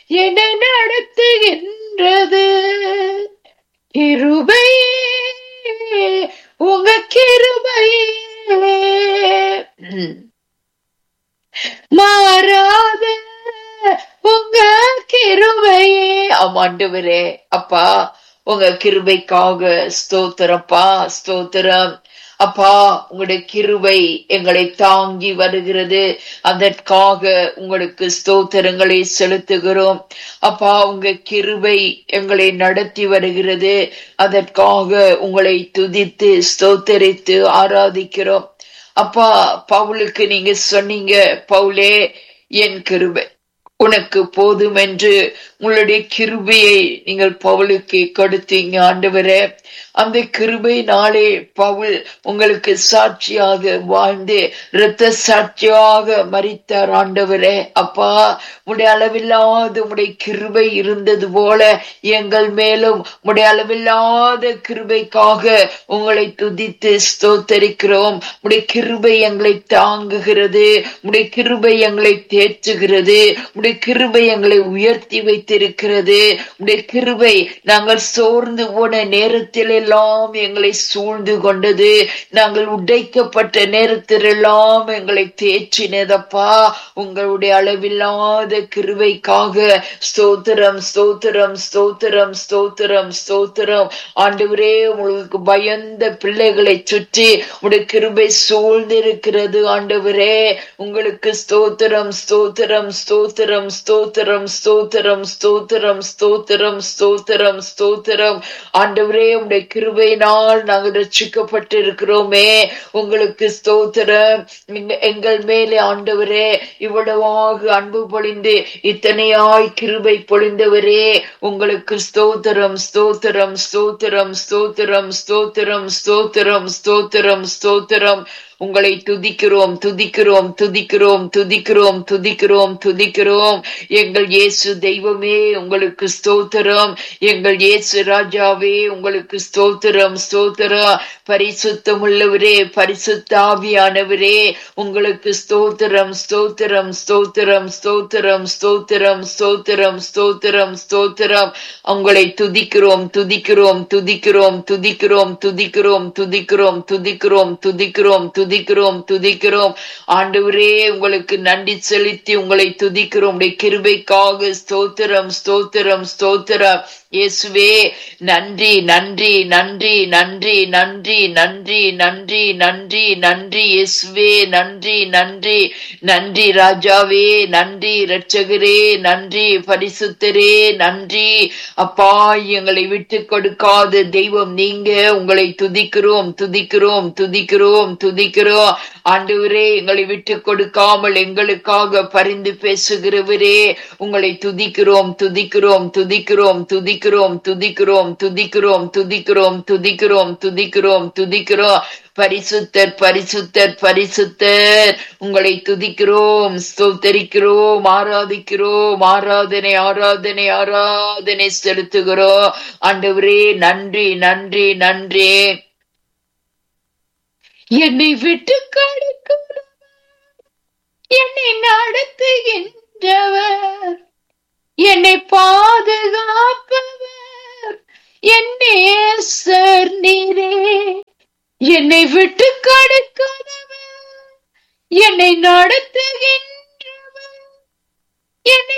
என்னை நடத்துகின்றது. கிருபையே, உங்க கிருபையே மாறாத உங்க கிருபையே. ஆமாண்டவரே, அப்பா உங்க கிருபைக்காக ஸ்தோத்திரப்பா, ஸ்தோத்திரம் அப்பா. உங்களுடைய கிருபை எங்களை தாங்கி வருகிறது, அதற்காக உங்களுக்கு ஸ்தோத்திரங்களை செலுத்துகிறோம் அப்பா. உங்க கிருபை எங்களை நடத்தி வருகிறது, அதற்காக உங்களை துதித்து ஸ்தோத்தரித்து ஆராதிக்கிறோம் அப்பா. பவுலுக்கு நீங்க சொன்னீங்க, பவுலே என் கிருபை உனக்கு போதும் என்று உங்களுடைய கிருபையை நீங்கள் பவுலுக்கு கொடுத்தீங்க ஆண்டவரே. அந்த கிருபையினாலே பவுல் உங்களுக்கு சாட்சியாக வாழ்ந்து இரத்த சாட்சியாக மரித்தார் ஆண்டவரே. அப்பா, உடைய அளவில்லாத உடைய கிருபை இருந்தது போல எங்கள் மேலும் உடைய அளவில்லாத கிருபைக்காக உங்களை துதித்து ஸ்தோத்தரிக்கிறோம். உடைய கிருபை எங்களை தாங்குகிறது, உடைய கிருபை எங்களை தேற்றுகிறது, உடைய கிருபை எங்களை உயர்த்தி வைத்திருக்கிறது. உடைய கிருபை நாங்கள் சோர்ந்து போன நேரத்தில் எல்லாம் எங்களை சூழ்ந்து கொண்டது, நாங்கள் உடைக்கப்பட்ட நேரத்தில் எல்லாம் எங்களை தேற்றினதப்பா. உங்களுடைய அளவில்லாத கிருபைக்காக ஸ்தோத்திரம், ஸ்தோத்திரம், ஸ்தோத்திரம், ஸ்தோத்திரம், ஸ்தோத்திரம் ஆண்டவரே. உங்களுக்கு பயந்த பிள்ளைகளை சுற்றி உடைய கிருபை சூழ்ந்திருக்கிறது ஆண்டவரே. உங்களுக்கு ஸ்தோத்திரம், ஸ்தோத்திரம், ஸ்தோத்திரம், ஸ்தோத்திரம், ஸ்தோத்திரம், ஸ்தோத்திரம், ஸ்தோத்திரம், ஸ்தோத்திரம், ஸ்தோத்திரம் ஆண்டவரே. உடைய கிருபையினால் நாங்கள் ரட்சிக்கப்பட்டு இருக்கிறோமே, உங்களுக்கு ஸ்தோத்திரம். எங்கள் மேலே ஆண்டவரே இவ்வளவாக அன்பு பொழிந்து இத்தனையாய் கிருபை பொழிந்தவரே, உங்களுக்கு ஸ்தோத்திரம், ஸ்தோத்திரம், ஸ்தோத்திரம், ஸ்தோத்திரம், ஸ்தோத்திரம், ஸ்தோத்திரம், ஸ்தோத்திரம், ஸ்தோத்திரம். உங்களை துதிக்கிறோம், துதிக்கிறோம், துதிக்கிறோம், துதிக்கிறோம், துதிக்கிறோம், துதிக்கிறோம். எங்கள் இயேசு தெய்வமே உங்களுக்கு ஸ்தோத்திரம், எங்கள் இயேசு ராஜாவே உங்களுக்கு ஸ்தோத்திரம், ஸ்தோத்திரம். பரிசுத்தம் உள்ளவரே, பரிசுத்த ஆவியானவரே உங்களுக்கு ஸ்தோத்திரம், ஸ்தோத்திரம், ஸ்தோத்திரம், ஸ்தோத்திரம், ஸ்தோத்திரம், ஸ்தோத்திரம், ஸ்தோத்திரம், ஸ்தோத்திரம். உங்களை துதிக்கிறோம், துதிக்கிறோம், துதிக்கிறோம், துதிக்கிறோம், துதிக்கிறோம், துதிக்கிறோம், துதிக்கிறோம், துதிக்கிறோம், துதிக்கிறோம், துதிக்கிறோம் ஆண்டவரே. உங்களுக்கு நன்றி செலுத்தி உங்களை துதிக்கிறோம். உடைய கிருபைக்காக ஸ்தோத்திரம், ஸ்தோத்திரம், ஸ்தோத்திரம். இயேசுவே நன்றி, நன்றி, நன்றி, நன்றி, நன்றி, நன்றி, நன்றி, நன்றி, நன்றி. இயேசுவே நன்றி, நன்றி, நன்றி. ராஜாவே நன்றி, இரட்சகரே நன்றி, பரிசுத்தரே நன்றி. அப்பா, எங்களை விட்டு கொடுக்காத தெய்வம் நீங்க. உங்களை துதிக்கிறோம், துதிக்கிறோம், துதிக்கிறோம், துதிக்கிறோம் ஆண்டவரே. எங்களை விட்டு கொடுக்காமல் எங்களுக்காக பரிந்து பேசுகிறவரே, உங்களை துதிக்கிறோம், துதிக்கிறோம், துதிக்கிறோம், துதிக்கிறோம், துதிக்கிறோம், துதிக்கிறோம், துதிக்கிறோம், துதிக்கிறோம், துதிக்கிறோம், துதிக்கிறோம். பரிசுத்தர், பரிசுத்தர், பரிசுத்தர். உங்களை துதிக்கிறோம், ஸ்தோத்தரிக்கிறோம், ஆராதிக்கிறோம். ஆராதனை, ஆராதனை, ஆராதனை செலுத்துகிறோம் ஆண்டவரே. நன்றி, நன்றி, நன்றி. என்னை விட்டு கொடுக்கிறவர், என்னை நடத்துகின்றவர், என்னை பாதுகாப்பவர் என் நேசர் நீரே. என்னை விட்டு கொடுக்கிறவர், என்னை நடத்துகின்றவர், என்னை